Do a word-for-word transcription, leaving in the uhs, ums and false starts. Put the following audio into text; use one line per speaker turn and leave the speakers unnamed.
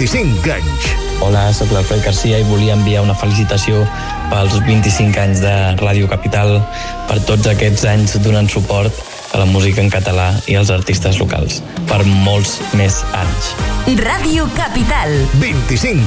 vint-i-cinc anys.
Hola, sóc l'Alfred Garcia i volia enviar una felicitació pels vint-i-cinc anys de Ràdio Capital, per tots aquests anys donant suport a la música en català i als artistes locals, per molts més anys.
Ràdio Capital.
vint-i-cinc